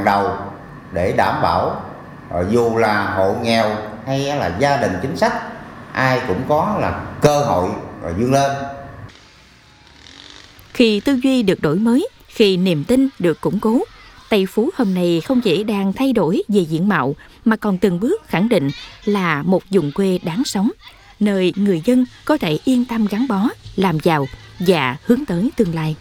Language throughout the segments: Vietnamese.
đầu để đảm bảo dù là hộ nghèo hay là gia đình chính sách, ai cũng có là cơ hội vươn lên. Khi tư duy được đổi mới, khi niềm tin được củng cố, Tây Phú hôm nay không chỉ đang thay đổi về diện mạo mà còn từng bước khẳng định là một vùng quê đáng sống, nơi người dân có thể yên tâm gắn bó, làm giàu và hướng tới tương lai.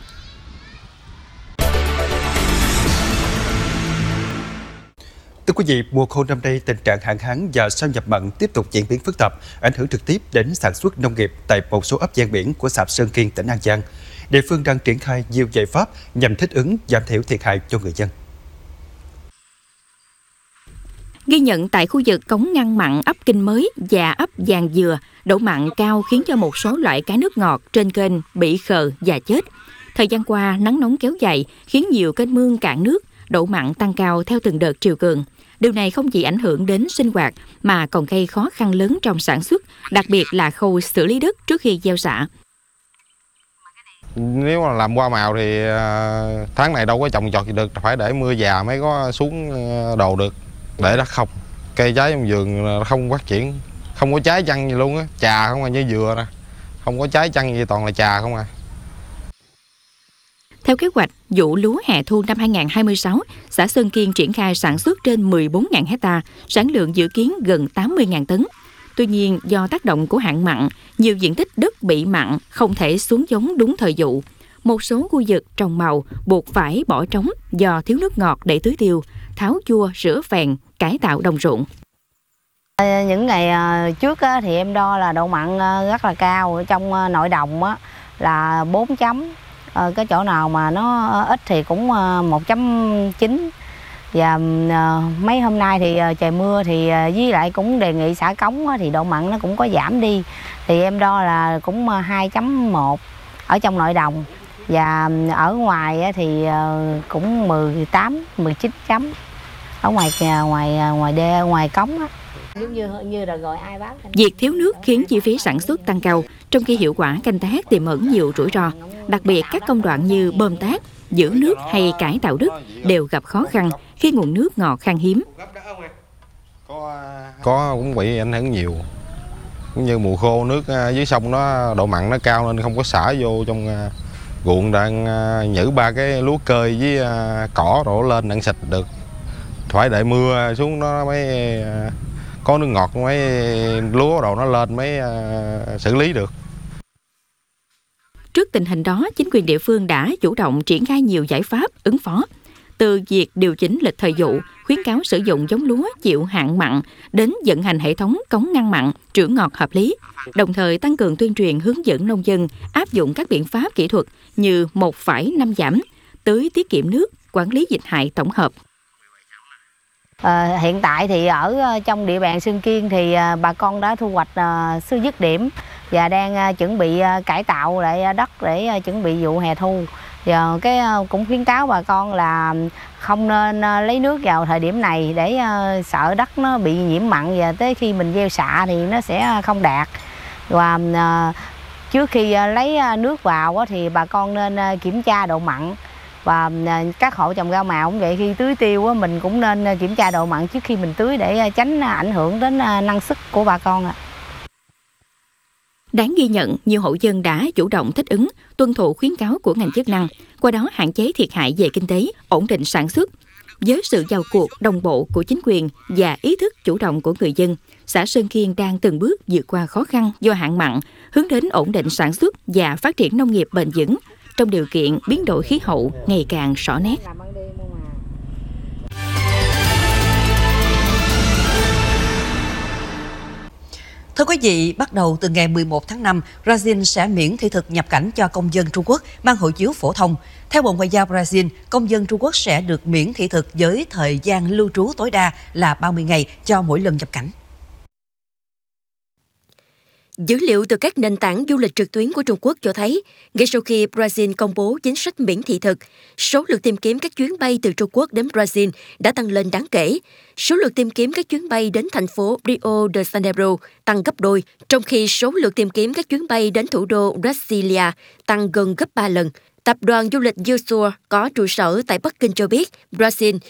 Thưa quý vị, mùa khô năm nay tình trạng hạn hán và xâm nhập mặn tiếp tục diễn biến phức tạp, ảnh hưởng trực tiếp đến sản xuất nông nghiệp tại một số ấp ven biển của xã Sơn Kiên, tỉnh An Giang. Địa phương đang triển khai nhiều giải pháp nhằm thích ứng, giảm thiểu thiệt hại cho người dân. Ghi nhận tại khu vực cống ngăn mặn ấp Kinh Mới và ấp Giàng Dừa, độ mặn cao khiến cho một số loại cá nước ngọt trên kênh bị khờ và chết. Thời gian qua, nắng nóng kéo dài khiến nhiều kênh mương cạn nước, độ mặn tăng cao theo từng đợt triều cường. Điều này không chỉ ảnh hưởng đến sinh hoạt mà còn gây khó khăn lớn trong sản xuất, đặc biệt là khâu xử lý đất trước khi gieo xạ. Nếu mà làm hoa màu thì tháng này đâu có trồng trọt gì được, phải để mưa già mới có xuống đồ được. Để đất không, cây trái trong vườn không phát triển, không có trái chăng gì luôn á, trà không à, như dừa nè, không có trái chăng gì, toàn là trà không à. Theo kế hoạch, vụ lúa hè thu năm 2026, xã Sơn Kiên triển khai sản xuất trên 14.000 hectare, sản lượng dự kiến gần 80.000 tấn. Tuy nhiên, do tác động của hạn mặn, nhiều diện tích đất bị mặn không thể xuống giống đúng thời vụ. Một số khu vực trồng màu buộc phải bỏ trống do thiếu nước ngọt để tưới tiêu, tháo chua, rửa phèn, cải tạo đồng ruộng. Những ngày trước thì em đo là độ mặn rất là cao, ở trong nội đồng là 4 chấm. Cái chỗ nào mà nó ít thì cũng 1.9. Và mấy hôm nay thì trời mưa thì với lại cũng đề nghị xả cống thì độ mặn nó cũng có giảm đi. Thì em đo là cũng 2.1 ở trong nội đồng. Và ở ngoài thì cũng 18, 19 chấm. Ở ngoài cống á. Như là gọi ai bán. Việc thiếu nước khiến chi phí sản xuất tăng cao, trong khi hiệu quả canh tác tiềm ẩn nhiều rủi ro. Đặc biệt các công đoạn như bơm tát, giữ nước hay cải tạo đất đều gặp khó khăn khi nguồn nước ngọt khan hiếm. Có cũng bị ảnh hưởng nhiều. Cũng như mùa khô nước dưới sông nó độ mặn nó cao nên không có xả vô trong ruộng, đang nhử 3 cái lúa cơi với cỏ đổ lên đang xịt được. Phải đợi mưa xuống nó mới có nước ngọt, mới lúa đồ nó lên mới xử lý được. Trước tình hình đó, chính quyền địa phương đã chủ động triển khai nhiều giải pháp ứng phó. Từ việc điều chỉnh lịch thời vụ, khuyến cáo sử dụng giống lúa chịu hạn mặn, đến vận hành hệ thống cống ngăn mặn, trữ ngọt hợp lý. Đồng thời tăng cường tuyên truyền hướng dẫn nông dân áp dụng các biện pháp kỹ thuật như 1,5 giảm, tưới tiết kiệm nước, quản lý dịch hại tổng hợp. Hiện tại thì ở trong địa bàn Sơn Kiên thì bà con đã thu hoạch dứt điểm và đang chuẩn bị cải tạo lại đất để chuẩn bị vụ hè thu. Giờ cái cũng khuyến cáo bà con là không nên lấy nước vào thời điểm này để sợ đất nó bị nhiễm mặn và tới khi mình gieo xạ thì nó sẽ không đạt. Và trước khi lấy nước vào thì bà con nên kiểm tra độ mặn. Và các hộ trồng rau màu cũng vậy, khi tưới tiêu mình cũng nên kiểm tra độ mặn trước khi mình tưới để tránh ảnh hưởng đến năng suất của bà con. Đáng ghi nhận, nhiều hộ dân đã chủ động thích ứng, tuân thủ khuyến cáo của ngành chức năng, qua đó hạn chế thiệt hại về kinh tế, ổn định sản xuất. Với sự vào cuộc đồng bộ của chính quyền và ý thức chủ động của người dân, xã Sơn Kiên đang từng bước vượt qua khó khăn do hạn mặn, hướng đến ổn định sản xuất và phát triển nông nghiệp bền vững trong điều kiện biến đổi khí hậu ngày càng rõ nét. Thưa quý vị, bắt đầu từ ngày 11 tháng 5, Brazil sẽ miễn thị thực nhập cảnh cho công dân Trung Quốc mang hộ chiếu phổ thông. Theo Bộ Ngoại giao Brazil, công dân Trung Quốc sẽ được miễn thị thực với thời gian lưu trú tối đa là 30 ngày cho mỗi lần nhập cảnh. Dữ liệu từ các nền tảng du lịch trực tuyến của Trung Quốc cho thấy, ngay sau khi Brazil công bố chính sách miễn thị thực, số lượt tìm kiếm các chuyến bay từ Trung Quốc đến Brazil đã tăng lên đáng kể. Số lượt tìm kiếm các chuyến bay đến thành phố Rio de Janeiro tăng gấp đôi, trong khi số lượt tìm kiếm các chuyến bay đến thủ đô Brasilia tăng gần gấp 3 lần. Tập đoàn du lịch Yourtour có trụ sở tại Bắc Kinh cho biết, Brazil